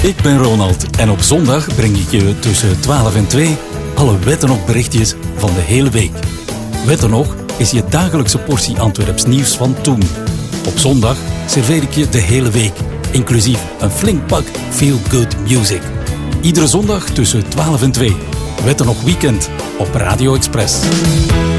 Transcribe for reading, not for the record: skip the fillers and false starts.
Ik ben Ronald en op zondag breng ik je tussen 12 en 2 alle Wetten nog berichtjes van de hele week. Wetten nog is je dagelijkse portie Antwerps nieuws van toen. Op zondag serveer ik je de hele week, inclusief een flink pak feel good music. Iedere zondag tussen 12 en 2. Wetten nog weekend op Radio Express.